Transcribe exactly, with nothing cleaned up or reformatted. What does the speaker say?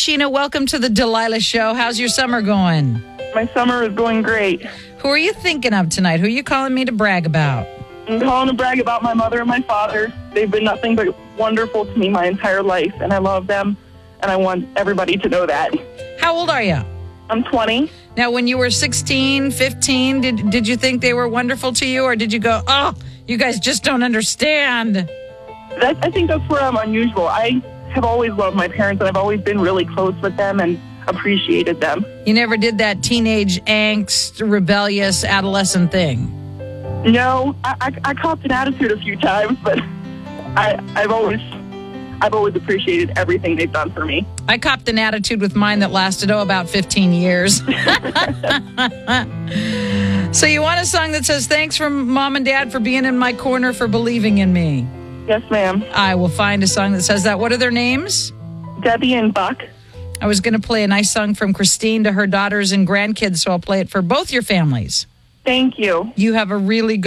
Sheena. Welcome to the Delilah Show. How's your summer going? My summer is going great. Who are you thinking of tonight? Who are you calling me to brag about? I'm calling to brag about my mother and my father. They've been nothing but wonderful to me my entire life, and I love them, and I want everybody to know that. How old are you? I'm twenty. Now, when you were sixteen, fifteen, did, did you think they were wonderful to you, or did you go, oh, you guys just don't understand? That, I think that's where I'm unusual. I have always loved my parents, and I've always been really close with them and appreciated them. You never did that teenage angst, rebellious, adolescent thing? No, I, I, I copped an attitude a few times, but I, I've always, I've always appreciated everything they've done for me. I copped an attitude with mine that lasted, oh, about fifteen years. So you want a song that says, thanks from Mom and Dad for being in my corner, for believing in me? Yes, ma'am. I will find a song that says that. What are their names? Debbie and Buck. I was going to play a nice song from Christine to her daughters and grandkids, so I'll play it for both your families. Thank you. You have a really good